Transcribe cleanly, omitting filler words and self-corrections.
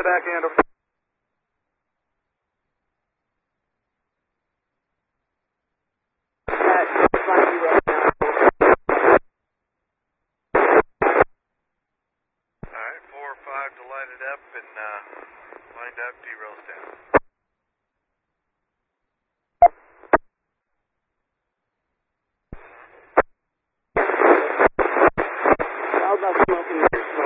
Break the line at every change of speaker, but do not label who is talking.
the back end.
Alright, 4 or 5 to line it up and wind up, derail stand.
How about smoking?